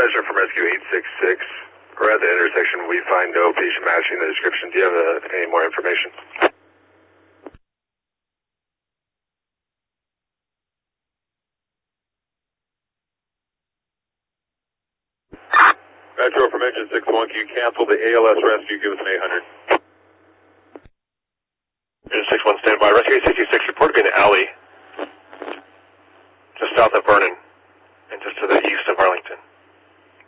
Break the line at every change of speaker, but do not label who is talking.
Pleasure from Rescue 866. We're at the intersection. We find no patient matching the description. Do you have any more information? Metro from Engine 61, can you cancel the ALS rescue? Give us an 800. Engine 61, stand by. Rescue 866, reported to be in the alley just south of Vernon.